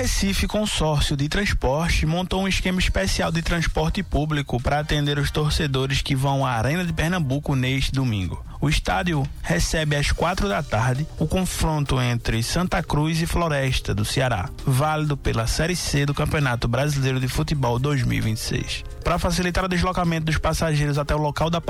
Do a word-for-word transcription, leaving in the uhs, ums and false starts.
Recife Consórcio de Transporte montou um esquema especial de transporte público para atender os torcedores que vão à Arena de Pernambuco neste domingo. O estádio recebe às quatro da tarde o confronto entre Santa Cruz e Floresta, do Ceará, válido pela Série C do Campeonato Brasileiro de Futebol dois mil e vinte e seis. Para facilitar o deslocamento dos passageiros até o local da